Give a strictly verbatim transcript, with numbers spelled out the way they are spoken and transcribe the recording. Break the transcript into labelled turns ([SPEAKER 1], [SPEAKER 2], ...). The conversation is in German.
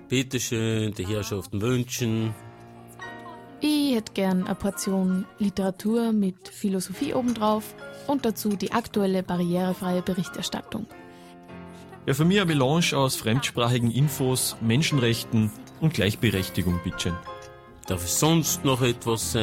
[SPEAKER 1] Bitteschön, die Herrschaften wünschen.
[SPEAKER 2] Ich hätte gern eine Portion Literatur mit Philosophie obendrauf und dazu die aktuelle barrierefreie Berichterstattung.
[SPEAKER 3] Ja, für mich eine Melange aus fremdsprachigen Infos, Menschenrechten und Gleichberechtigung, bitteschön.
[SPEAKER 1] Darf es sonst noch etwas sein?